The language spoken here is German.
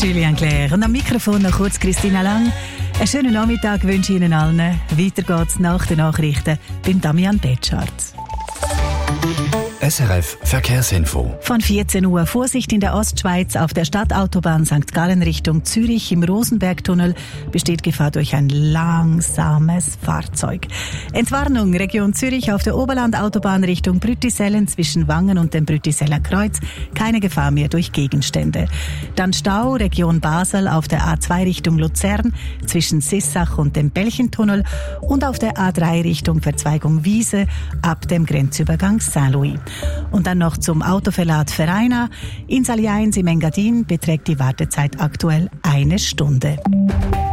Julien Claire. Und am Mikrofon noch kurz Christina Lang. Einen schönen Nachmittag wünsche ich Ihnen allen. Weiter geht's nach den Nachrichten beim Damian Detschart. SRF Verkehrsinfo. Von 14 Uhr Vorsicht in der Ostschweiz auf der Stadtautobahn St. Gallen Richtung Zürich im Rosenbergtunnel besteht Gefahr durch ein langsames Fahrzeug. Entwarnung Region Zürich auf der Oberlandautobahn Richtung Brüttisellen zwischen Wangen und dem Brüttiseller Kreuz. Keine Gefahr mehr durch Gegenstände. Dann Stau Region Basel auf der A2 Richtung Luzern zwischen Sissach und dem Belchentunnel und auf der A3 Richtung Verzweigung Wiese ab dem Grenzübergang Saint-Louis. Und dann noch zum Autoverlad Vereina. In Saljains im Engadin beträgt die Wartezeit aktuell 1 Stunde.